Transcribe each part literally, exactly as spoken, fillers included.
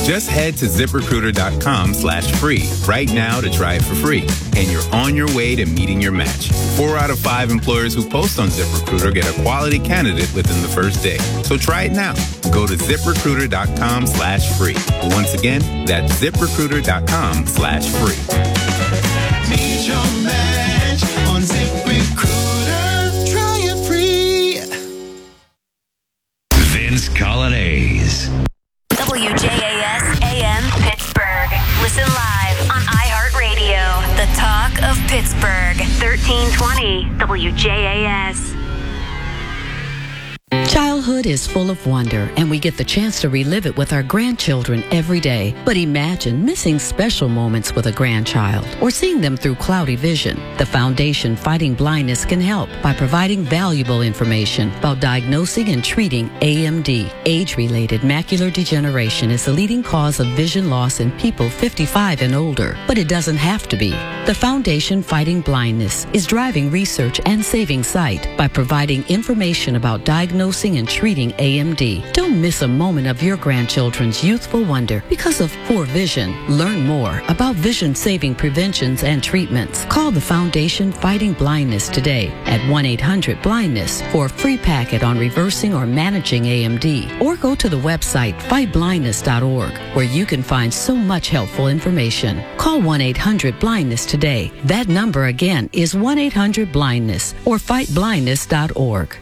Just head to ZipRecruiter.com slash free right now to try it for free. And you're on your way to meeting your match. Four out of five employers who post on ZipRecruiter get a quality candidate within the first day. So try it now. Go to ZipRecruiter.com slash free. Once again, that's ZipRecruiter.com slash free. Meet your match on ZipRecruiter. Try it free. Vince Colonnese. W J A S A M Pittsburgh. Listen live on iHeartRadio. The talk of Pittsburgh. thirteen twenty W J A S. Childhood is full of wonder, and we get the chance to relive it with our grandchildren every day. But imagine missing special moments with a grandchild or seeing them through cloudy vision. The Foundation Fighting Blindness can help by providing valuable information about diagnosing and treating A M D. Age-related macular degeneration is the leading cause of vision loss in people fifty-five and older, but it doesn't have to be. The Foundation Fighting Blindness is driving research and saving sight by providing information about diagnosing and treating A M D. Don't miss a moment of your grandchildren's youthful wonder because of poor vision. Learn more about vision-saving preventions and treatments. Call the Foundation Fighting Blindness today at one eight hundred blindness for a free packet on reversing or managing A M D. Or go to the website fight blindness dot org where you can find so much helpful information. Call one eight hundred blindness today. That number again is one eight hundred blindness or fight blindness dot org.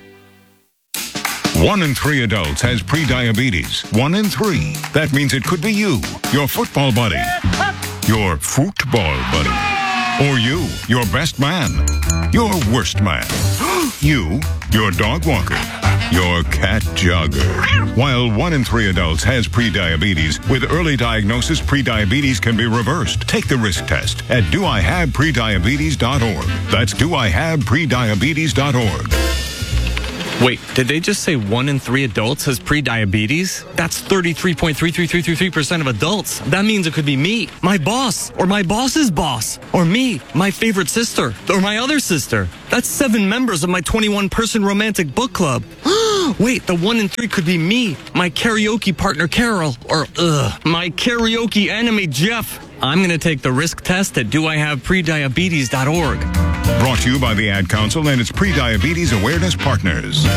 One in three adults has prediabetes. One in three. That means it could be you, your football buddy, your football buddy, or you, your best man, your worst man, you, your dog walker, your cat jogger. While one in three adults has prediabetes, with early diagnosis, prediabetes can be reversed. Take the risk test at do I have prediabetes dot org. That's do I have prediabetes dot org. Wait, did they just say one in three adults has prediabetes? That's thirty-three point three three three three three percent of adults. That means it could be me, my boss, or my boss's boss, or me, my favorite sister, or my other sister. That's seven members of my twenty-one person romantic book club. Wait, the one in three could be me, my karaoke partner Carol, or ugh, my karaoke enemy Jeff. I'm going to take the risk test at do I have prediabetes dot org. Brought to you by the Ad Council and its Prediabetes Awareness Partners.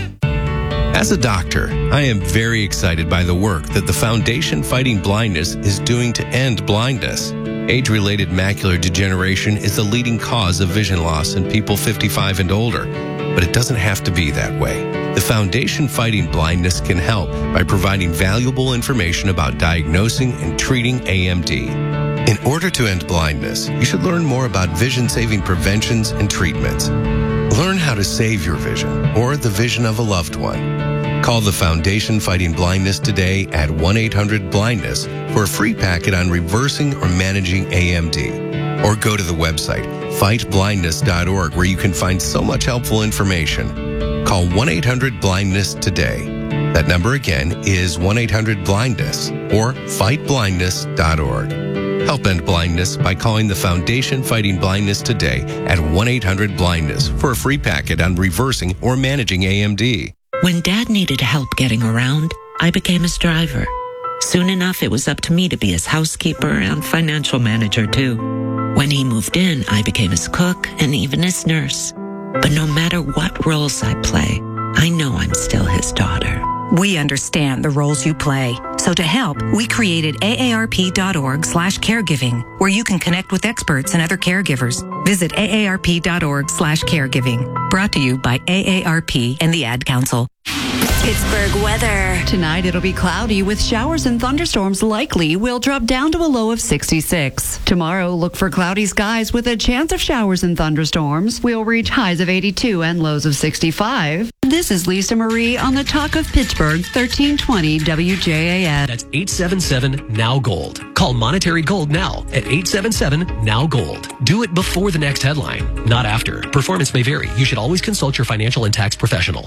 As a doctor, I am very excited by the work that the Foundation Fighting Blindness is doing to end blindness. Age-related macular degeneration is the leading cause of vision loss in people fifty-five and older, but it doesn't have to be that way. The Foundation Fighting Blindness can help by providing valuable information about diagnosing and treating A M D. In order to end blindness, you should learn more about vision-saving preventions and treatments. Learn how to save your vision or the vision of a loved one. Call the Foundation Fighting Blindness today at one eight hundred blindness for a free packet on reversing or managing A M D. Or go to the website fight blindness dot org where you can find so much helpful information. Call one eight hundred blindness today. That number again is one eight hundred blindness or fight blindness dot org. Help end blindness by calling the Foundation Fighting Blindness today at one eight hundred blindness for a free packet on reversing or managing A M D. When Dad needed help getting around, I became his driver. Soon enough, it was up to me to be his housekeeper and financial manager, too. When he moved in, I became his cook and even his nurse. But no matter what roles I play, I know I'm still his daughter. We understand the roles you play. So to help, we created A A R P dot org slash caregiving, where you can connect with experts and other caregivers. Visit A A R P dot org slash caregiving. Brought to you by A A R P and the Ad Council. Pittsburgh weather. Tonight it'll be cloudy with showers and thunderstorms likely. We'll drop down to a low of sixty-six. Tomorrow, look for cloudy skies with a chance of showers and thunderstorms. We'll reach highs of eighty-two and lows of sixty-five. This is Lisa Marie on the Talk of Pittsburgh, thirteen twenty W J A S. That's eight seven seven now gold. Call Monetary Gold now at eight seven seven now gold. Do it before the next headline, not after. Performance may vary. You should always consult your financial and tax professional.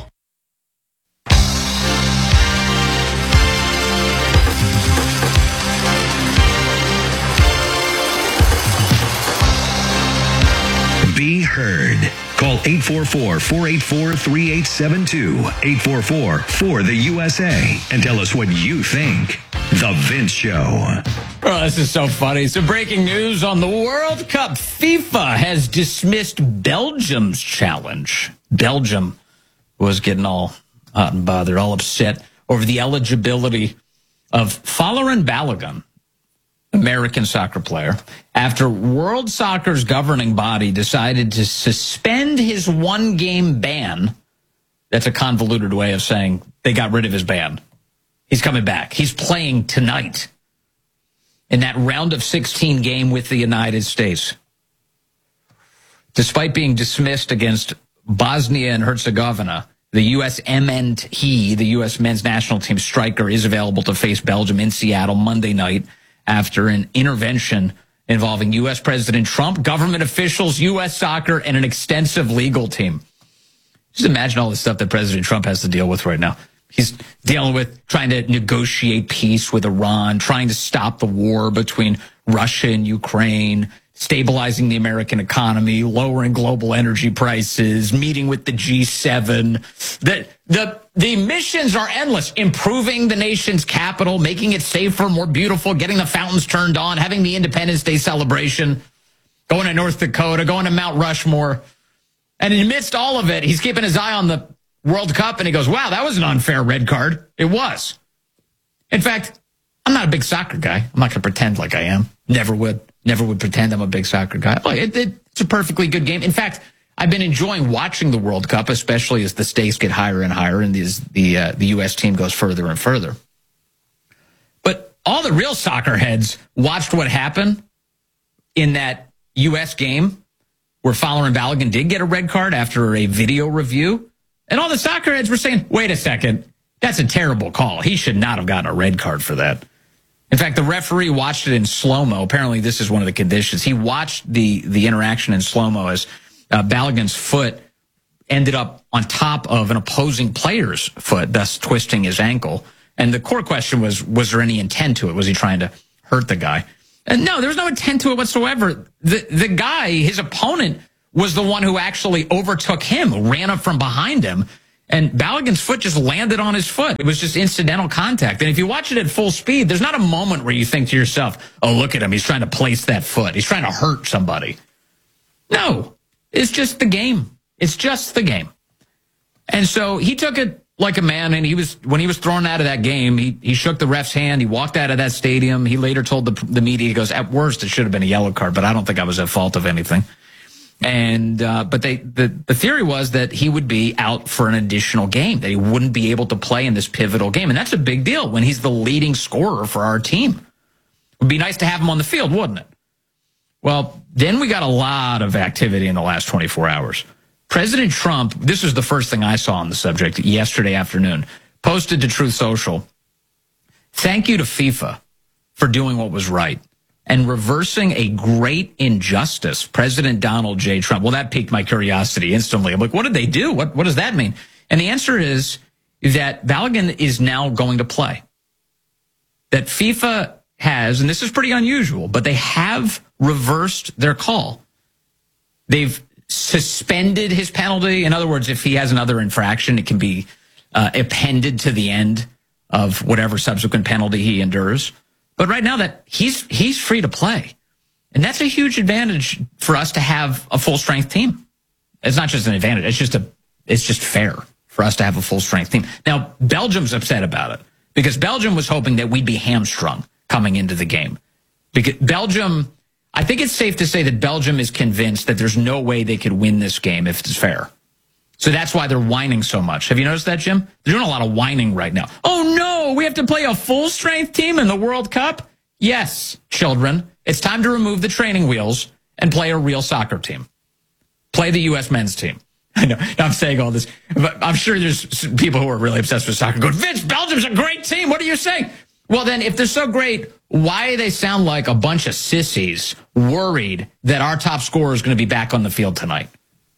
Be heard. Call eight four four, four eight four, three eight seven two, eight four four, four the U S A, and tell us what you think. The Vince Show. Oh, this is so funny. So breaking news on the World Cup. FIFA has dismissed Belgium's challenge. Belgium was getting all hot and bothered, all upset over the eligibility of Folarin Balogun, American soccer player, after World Soccer's governing body decided to suspend his one-game ban. That's a convoluted way of saying they got rid of his ban. He's coming back. He's playing tonight in that round of sixteen game with the United States. Despite being dismissed against Bosnia and Herzegovina, the U S M and he, the U S men's national team striker, is available to face Belgium in Seattle Monday night after an intervention involving U S President Trump, government officials, U S soccer, and an extensive legal team. Just imagine all the stuff that President Trump has to deal with right now. He's dealing with trying to negotiate peace with Iran, trying to stop the war between Russia and Ukraine, stabilizing the American economy, lowering global energy prices, meeting with the G seven. The, the, the missions are endless. Improving the nation's capital, making it safer, more beautiful, getting the fountains turned on, having the Independence Day celebration, going to North Dakota, going to Mount Rushmore. And amidst all of it, he's keeping his eye on the World Cup, and he goes, wow, that was an unfair red card. It was. In fact, I'm not a big soccer guy. I'm not going to pretend like I am. Never would. Never would pretend I'm a big soccer guy. Oh, it, it, it's a perfectly good game. In fact, I've been enjoying watching the World Cup, especially as the stakes get higher and higher and these, the uh, the U S team goes further and further. But all the real soccer heads watched what happened in that U S game where Folarin Balogun did get a red card after a video review. And all the soccer heads were saying, wait a second, that's a terrible call. He should not have gotten a red card for that. In fact, the referee watched it in slow-mo. Apparently, this is one of the conditions. He watched the, the interaction in slow-mo as uh, Balogun's foot ended up on top of an opposing player's foot, thus twisting his ankle. And the core question was, was there any intent to it? Was he trying to hurt the guy? And no, there was no intent to it whatsoever. The, the guy, his opponent, was the one who actually overtook him, ran up from behind him, and Balogun's foot just landed on his foot. It was just incidental contact. And if you watch it at full speed, there's not a moment where you think to yourself, oh, look at him, he's trying to place that foot. He's trying to hurt somebody. No, it's just the game. It's just the game. And so he took it like a man, and he was when he was thrown out of that game, he, he shook the ref's hand, he walked out of that stadium. He later told the, the media, he goes, at worst, it should have been a yellow card, but I don't think I was at fault of anything. And, uh, but they, the, the theory was that he would be out for an additional game, that he wouldn't be able to play in this pivotal game. And that's a big deal when he's the leading scorer for our team. It would be nice to have him on the field, wouldn't it? Well, then we got a lot of activity in the last twenty-four hours. President Trump, this was the first thing I saw on the subject yesterday afternoon, posted to Truth Social, thank you to FIFA for doing what was right and reversing a great injustice, President Donald J. Trump. Well, that piqued my curiosity instantly. I'm like, what did they do? What, what does that mean? And the answer is that Balogun is now going to play. That FIFA has, and this is pretty unusual, but they have reversed their call. They've suspended his penalty. In other words, if he has another infraction, it can be uh, appended to the end of whatever subsequent penalty he endures. But right now that he's he's free to play. And that's a huge advantage for us to have a full strength team. It's not just an advantage, it's just a it's just fair for us to have a full strength team. Now, Belgium's upset about it because Belgium was hoping that we'd be hamstrung coming into the game. Because Belgium, I think it's safe to say that Belgium is convinced that there's no way they could win this game if it's fair. So that's why they're whining so much. Have you noticed that, Jim? They're doing a lot of whining right now. Oh, no, we have to play a full-strength team in the World Cup? Yes, children. It's time to remove the training wheels and play a real soccer team. Play the U S men's team. I know I'm saying all this, but I'm sure there's people who are really obsessed with soccer going, Vince, Belgium's a great team. What are you saying? Well, then, if they're so great, why do they sound like a bunch of sissies worried that our top scorer is going to be back on the field tonight?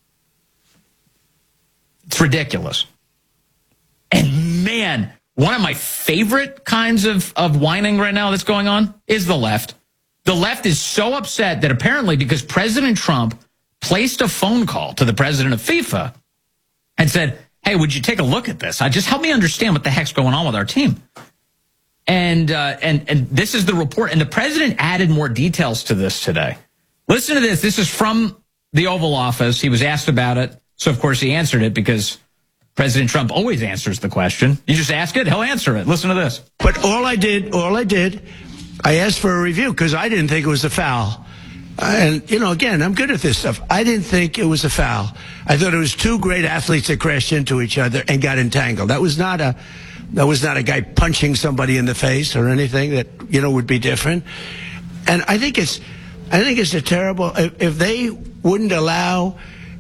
It's ridiculous. And man, one of my favorite kinds of, of whining right now that's going on is the left. The left is so upset that apparently because President Trump placed a phone call to the president of FIFA and said, hey, would you take a look at this? I just help me understand what the heck's going on with our team. And, uh, and, and this is the report. And the president added more details to this today. Listen to this. This is from the Oval Office. He was asked about it. So, of course, he answered it because President Trump always answers the question. You just ask it, he'll answer it. Listen to this. But all I did, all I did, I asked for a review because I didn't think it was a foul. And, you know, again, I'm good at this stuff. I didn't think it was a foul. I thought it was two great athletes that crashed into each other and got entangled. That was not a, that was not a guy punching somebody in the face or anything that, you know, would be different. And I think it's, I think it's a terrible, if, if they wouldn't allow,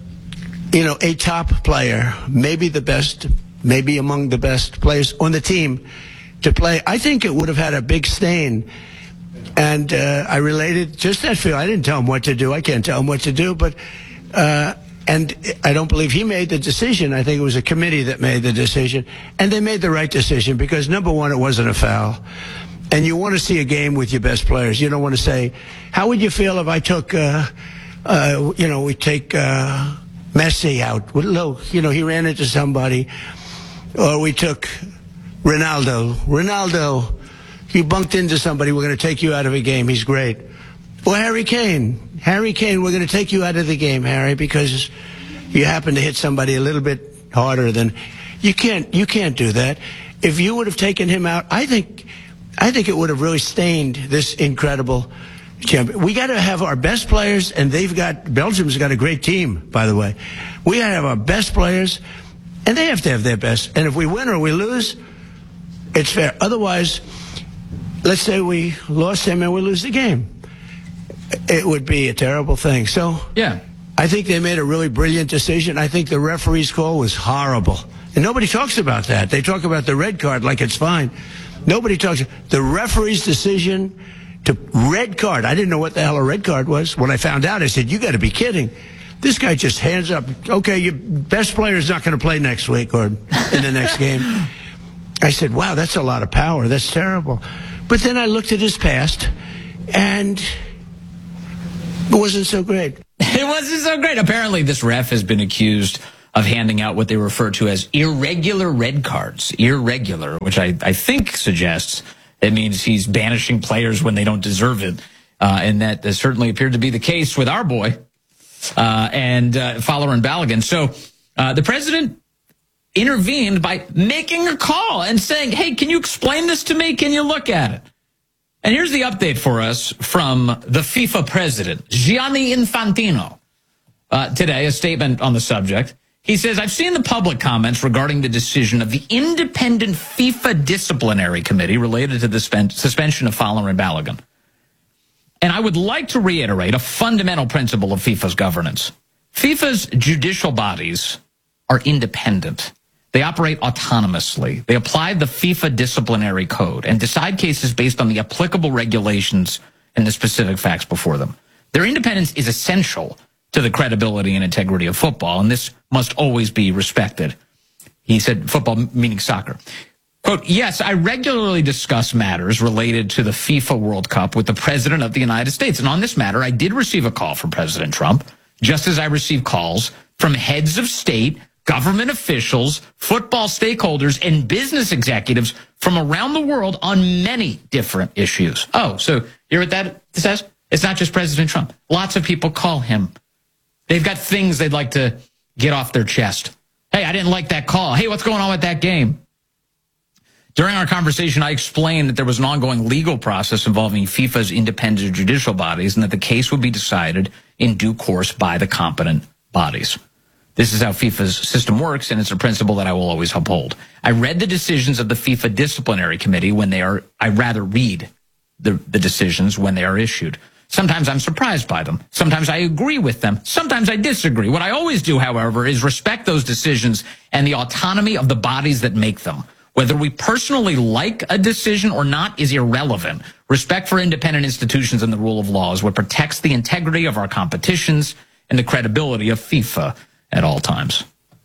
you know, a top player, maybe the best, maybe among the best players on the team to play, I think it would have had a big stain. And uh, I related just that feel. I didn't tell him what to do. I can't tell him what to do. But uh, and I don't believe he made the decision. I think it was a committee that made the decision. And they made the right decision because, number one, it wasn't a foul. And you want to see a game with your best players. You don't want to say, how would you feel if I took, uh, uh, you know, we take uh, Messi out. Look, you know, he ran into somebody. Or we took Ronaldo. Ronaldo. You bumped into somebody, we're going to take you out of a game. He's great. Or Harry Kane. Harry Kane, we're going to take you out of the game, Harry, because you happen to hit somebody a little bit harder than you can't. You can't do that. If you would have taken him out, I think, I think it would have really stained this incredible champion. We got to have our best players, and they've got Belgium's got a great team, by the way. We got to have our best players, and they have to have their best. And if we win or we lose, it's fair. Otherwise, let's say we lost him and we lose the game. It would be a terrible thing. So, yeah, I think they made a really brilliant decision. I think the referee's call was horrible. And nobody talks about that. They talk about the red card like it's fine. Nobody talks. The referee's decision to red card. I didn't know what the hell a red card was. When I found out, I said, you got to be kidding. This guy just hands up. Okay, your best player is not going to play next week or in the next game. I said, wow, that's a lot of power. That's terrible. But then I looked at his past, and it wasn't so great. It wasn't so great. Apparently, this ref has been accused of handing out what they refer to as irregular red cards. Irregular, which I, I think suggests it means he's banishing players when they don't deserve it. Uh, and that uh, certainly appeared to be the case with our boy uh, and uh, Fowler and Balogun. So uh, the president intervened by making a call and saying, hey, can you explain this to me? Can you look at it? And here's the update for us from the FIFA president, Gianni Infantino. Uh, today, a statement on the subject. He says, I've seen the public comments regarding the decision of the independent FIFA disciplinary committee related to the suspension of Fowler and Balogun. And I would like to reiterate a fundamental principle of FIFA's governance. FIFA's judicial bodies are independent. They operate autonomously. They apply the FIFA disciplinary code and decide cases based on the applicable regulations and the specific facts before them. Their independence is essential to the credibility and integrity of football, and this must always be respected. He said football meaning soccer. Quote, yes, I regularly discuss matters related to the FIFA World Cup with the President of the United States. And on this matter, I did receive a call from President Trump, just as I received calls from heads of state, government officials, football stakeholders, and business executives from around the world on many different issues. Oh, so you hear what that says? It's not just President Trump. Lots of people call him. They've got things they'd like to get off their chest. Hey, I didn't like that call. Hey, what's going on with that game? During our conversation, I explained that there was an ongoing legal process involving FIFA's independent judicial bodies and that the case would be decided in due course by the competent bodies. This is how FIFA's system works, and it's a principle that I will always uphold. I read the decisions of the FIFA Disciplinary Committee when they are, I rather read the, the decisions when they are issued. Sometimes I'm surprised by them. Sometimes I agree with them. Sometimes I disagree. What I always do, however, is respect those decisions and the autonomy of the bodies that make them. Whether we personally like a decision or not is irrelevant. Respect for independent institutions and the rule of law is what protects the integrity of our competitions and the credibility of FIFA at all times.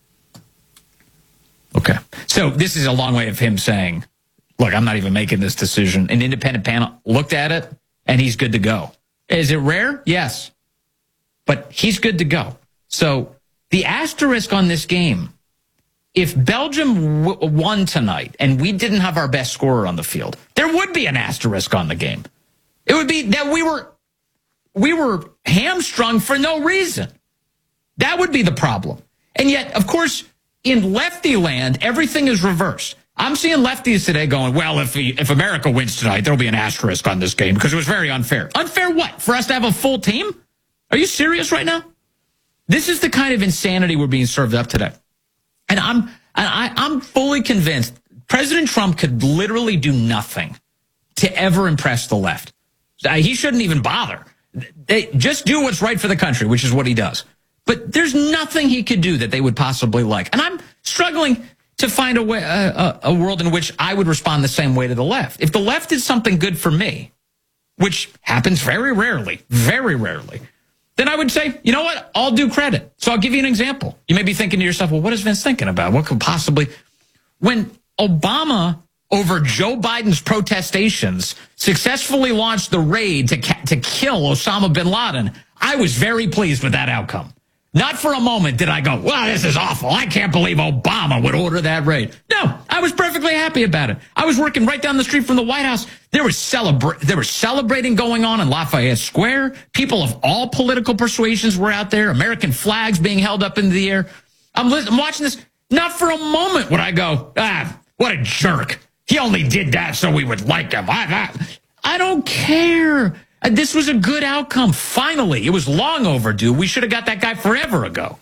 Okay. So this is a long way of him saying, look, I'm not even making this decision. An independent panel looked at it, and he's good to go. Is it rare? Yes. But he's good to go. So the asterisk on this game if Belgium w- won tonight and we didn't have our best scorer on the field, there would be an asterisk on the game. It would be that we were we were hamstrung for no reason. That would be the problem. And yet, of course, in lefty land, everything is reversed. I'm seeing lefties today going, well, if he, if America wins tonight, there'll be an asterisk on this game because it was very unfair. Unfair what? For us to have a full team? Are you serious right now? This is the kind of insanity we're being served up today. And I'm and I, I'm fully convinced President Trump could literally do nothing to ever impress the left. He shouldn't even bother. They just do what's right for the country, which is what he does. But there's nothing he could do that they would possibly like. And I'm struggling to find a way, a, a world in which I would respond the same way to the left. If the left did something good for me, which happens very rarely, very rarely, then I would say, you know what? I'll do credit. So I'll give you an example. You may be thinking to yourself, well, what is Vince thinking about? What could possibly... When Obama, over Joe Biden's protestations, successfully launched the raid to, ca- to kill Osama bin Laden, I was very pleased with that outcome. Not for a moment did I go, well, this is awful. I can't believe Obama would order that raid. No, I was perfectly happy about it. I was working right down the street from the White House. There was celebra- there was celebrating going on in Lafayette Square. People of all political persuasions were out there. American flags being held up in the air. I'm, li- I'm watching this. Not for a moment would I go, ah, what a jerk. He only did that so we would like him. I, I, I don't care. This was a good outcome. Finally, it was long overdue. We should have got that guy forever ago.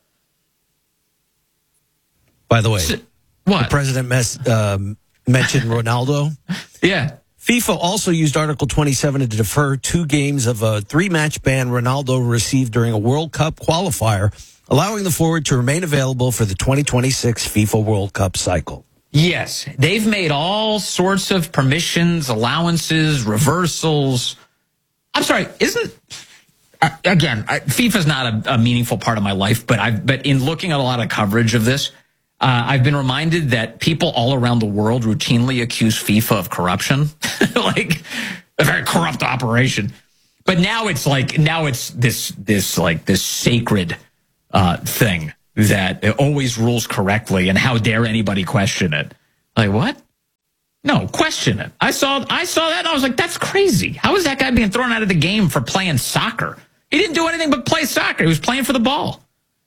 By the way, so, what? The president mes- um, mentioned Ronaldo. Yeah. FIFA also used Article twenty-seven to defer two games of a three-match ban Ronaldo received during a World Cup qualifier, allowing the forward to remain available for the twenty twenty-six FIFA World Cup cycle. Yes, they've made all sorts of permissions, allowances, reversals. I'm sorry, isn't, uh, again, I, FIFA's not a, a meaningful part of my life, but I've, but in looking at a lot of coverage of this, uh, I've been reminded that people all around the world routinely accuse FIFA of corruption, like a very corrupt operation. But now it's like, now it's this, this, like this sacred, uh, thing that it always rules correctly. And how dare anybody question it? Like, what? No, question it. I saw I saw that and I was like, that's crazy. How is that guy being thrown out of the game for playing soccer? He didn't do anything but play soccer. He was playing for the ball.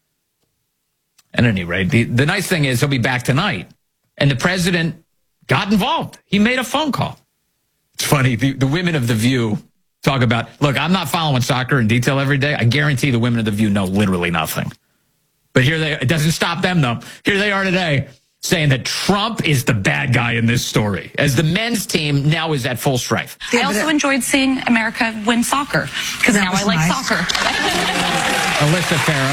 At any rate, the, the nice thing is he'll be back tonight. And the president got involved. He made a phone call. It's funny. The, the women of The View talk about, look, I'm not following soccer in detail every day. I guarantee the women of The View know literally nothing. But here they, it doesn't stop them, though. Here they are today, saying that Trump is the bad guy in this story, as the men's team now is at full strife. I also enjoyed seeing America win soccer, because now I like nice. soccer. Alyssa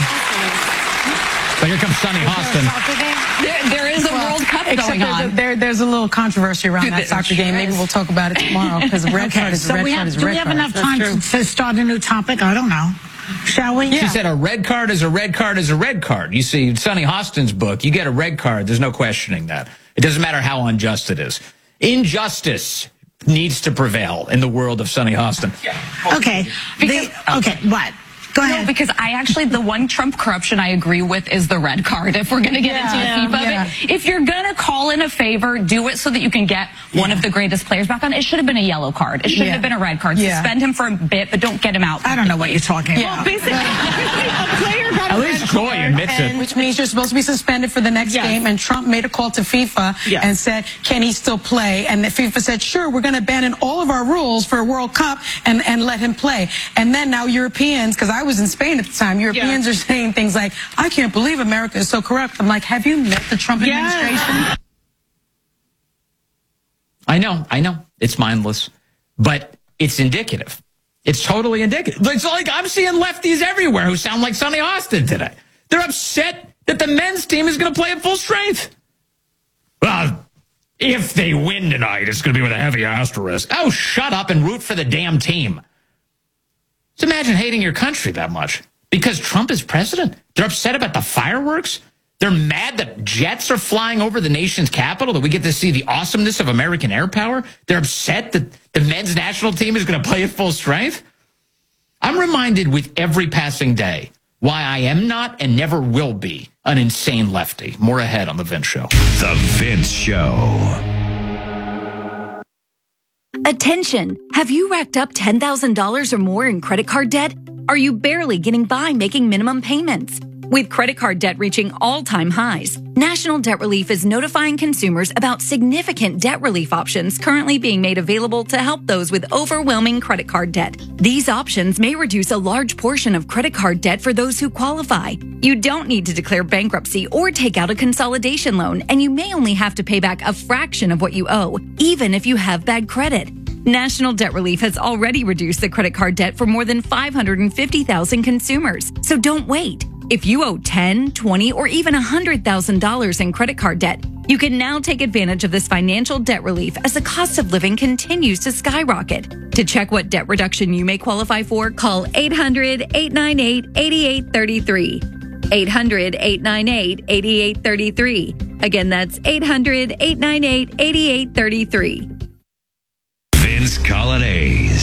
Farah. But here comes Sonny Hostin. There, there is a Well, World Cup except going there's on. A, there, there's a little controversy around Dude, that there soccer sure game. Maybe is. we'll talk about it tomorrow, because a red Okay, card is a so red we card have, is a do red we have card. enough time to, to start a new topic? I don't know. Shall we? She said a red card is a red card is a red card. You see, Sonny Hostin's book, you get a red card. There's no questioning that. It doesn't matter how unjust it is. Injustice needs to prevail in the world of Sonny Hostin. Okay. The, okay, what? Go ahead. No, because I actually, the one Trump corruption I agree with is the red card, if we're going to get Yeah, into the FIFA yeah. of it. If you're going to call in a favor, do it so that you can get one of the greatest players back on. It should have been a yellow card. It shouldn't Yeah. have been a red card. Yeah. Suspend him for a bit, but don't get him out. I don't know what you're talking Well, about. basically, a player got At least Joy admits And it. which means you're supposed to be suspended for the next Yes. game. And Trump made a call to FIFA Yes. and said, can he still play? And the FIFA said, sure, we're going to abandon all of our rules for a World Cup and, and let him play. And then now Europeans, because I was in Spain at the time, Europeans Yeah. are saying things like, I can't believe America is so corrupt. I'm like, have you met the Trump Yes. administration? I know, I know. It's mindless. But it's indicative. It's totally indicative. It's like I'm seeing lefties everywhere who sound like Sonny Hostin today. They're upset that the men's team is going to play at full strength. Well, if they win tonight, it's going to be with a heavy asterisk. Oh, shut up and root for the damn team. Just imagine hating your country that much. Because Trump is president. They're upset about the fireworks. They're mad that jets are flying over the nation's capital, that we get to see the awesomeness of American air power. They're upset that the men's national team is going to play at full strength. I'm reminded with every passing day why I am not and never will be an insane lefty. More ahead on The Vince Show. The Vince Show. Attention! Have you racked up ten thousand dollars or more in credit card debt? Are you barely getting by making minimum payments? With credit card debt reaching all-time highs, National Debt Relief is notifying consumers about significant debt relief options currently being made available to help those with overwhelming credit card debt. These options may reduce a large portion of credit card debt for those who qualify. You don't need to declare bankruptcy or take out a consolidation loan, and you may only have to pay back a fraction of what you owe, even if you have bad credit. National Debt Relief has already reduced the credit card debt for more than five hundred fifty thousand consumers. So don't wait. If you owe ten, twenty, or even one hundred thousand dollars in credit card debt, you can now take advantage of this financial debt relief as the cost of living continues to skyrocket. To check what debt reduction you may qualify for, call eight hundred, eight nine eight, eight eight three three. eight hundred, eight nine eight, eight eight three three. Again, that's eight hundred, eight nine eight, eight eight three three. Vince Colonnese.